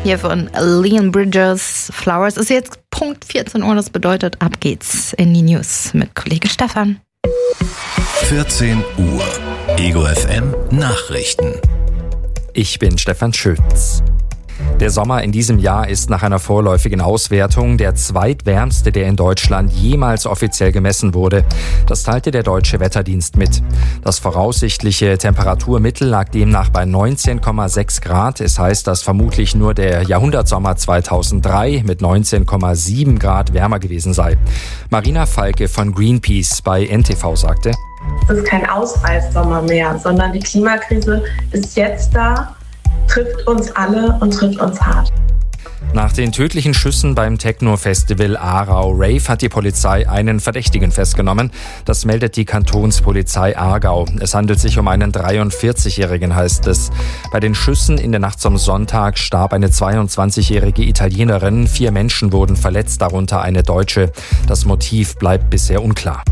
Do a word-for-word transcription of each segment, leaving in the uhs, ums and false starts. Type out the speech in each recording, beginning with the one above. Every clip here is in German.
Hier von Leon Bridges, Flowers. Ist jetzt Punkt vierzehn Uhr, das bedeutet, ab geht's in die News mit Kollege Stefan. vierzehn Uhr, Ego F M Nachrichten. Ich bin Stefan Schütz. Der Sommer in diesem Jahr ist nach einer vorläufigen Auswertung der zweitwärmste, der in Deutschland jemals offiziell gemessen wurde. Das teilte der Deutsche Wetterdienst mit. Das voraussichtliche Temperaturmittel lag demnach bei neunzehn Komma sechs Grad. Es heißt, dass vermutlich nur der Jahrhundertsommer zweitausenddrei mit neunzehn Komma sieben Grad wärmer gewesen sei. Marina Falke von Greenpeace bei N T V sagte: Es ist kein Ausreißsommer mehr, sondern die Klimakrise ist jetzt da, trifft uns alle und trifft uns hart. Nach den tödlichen Schüssen beim Techno-Festival Aarau Rave hat die Polizei einen Verdächtigen festgenommen. Das meldet die Kantonspolizei Aargau. Es handelt sich um einen dreiundvierzigjährigen, heißt es. Bei den Schüssen in der Nacht zum Sonntag starb eine zweiundzwanzigjährige Italienerin. Vier Menschen wurden verletzt, darunter eine Deutsche. Das Motiv bleibt bisher unklar.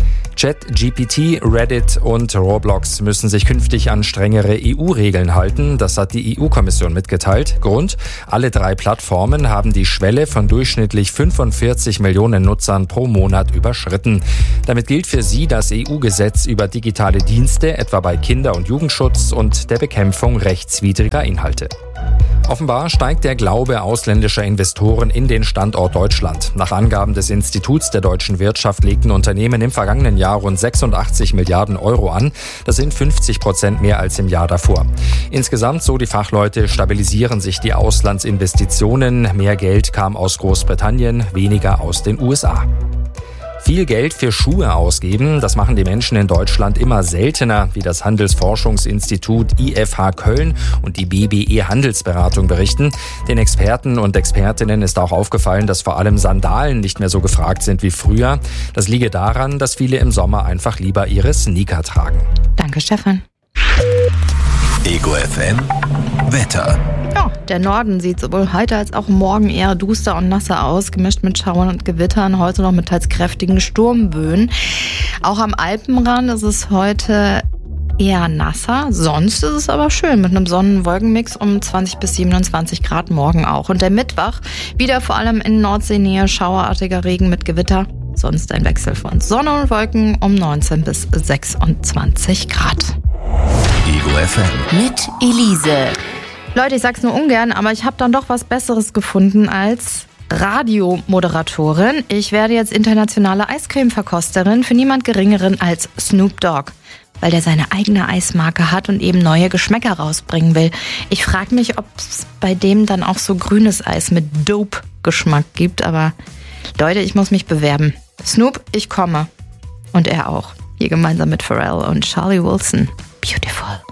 ChatGPT, Reddit und Roblox müssen sich künftig an strengere E U-Regeln halten. Das hat die E U-Kommission mitgeteilt. Grund: Alle drei Plattformen haben die Schwelle von durchschnittlich fünfundvierzig Millionen Nutzern pro Monat überschritten. Damit gilt für sie das E U-Gesetz über digitale Dienste, etwa bei Kinder- und Jugendschutz und der Bekämpfung rechtswidriger Inhalte. Offenbar steigt der Glaube ausländischer Investoren in den Standort Deutschland. Nach Angaben des Instituts der deutschen Wirtschaft legten Unternehmen im vergangenen Jahr rund sechsundachtzig Milliarden Euro an. Das sind fünfzig Prozent mehr als im Jahr davor. Insgesamt, so die Fachleute, stabilisieren sich die Auslandsinvestitionen. Mehr Geld kam aus Großbritannien, weniger aus den U S A. Viel Geld für Schuhe ausgeben, das machen die Menschen in Deutschland immer seltener, wie das Handelsforschungsinstitut I F H Köln und die B B E Handelsberatung berichten. Den Experten und Expertinnen ist auch aufgefallen, dass vor allem Sandalen nicht mehr so gefragt sind wie früher. Das liege daran, dass viele im Sommer einfach lieber ihre Sneaker tragen. Danke, Stefan. Ego F M Wetter. Ja, der Norden sieht sowohl heute als auch morgen eher duster und nasser aus, gemischt mit Schauern und Gewittern, heute noch mit teils kräftigen Sturmböen. Auch am Alpenrand ist es heute eher nasser, sonst ist es aber schön mit einem Sonnen-Wolkenmix um zwanzig bis siebenundzwanzig Grad, morgen auch. Und der Mittwoch wieder vor allem in Nordseenähe schauerartiger Regen mit Gewitter, sonst ein Wechsel von Sonne und Wolken um neunzehn bis sechsundzwanzig Grad. Ego F M Mit Elise. Leute, ich sag's nur ungern, aber ich habe dann doch was Besseres gefunden als Radiomoderatorin. Ich werde jetzt internationale Eiscreme-Verkosterin für niemand Geringeren als Snoop Dogg, weil der seine eigene Eismarke hat und eben neue Geschmäcker rausbringen will. Ich frage mich, ob es bei dem dann auch so grünes Eis mit Dope-Geschmack gibt, aber Leute, ich muss mich bewerben. Snoop, ich komme. Und er auch. Hier gemeinsam mit Pharrell und Charlie Wilson. Beautiful.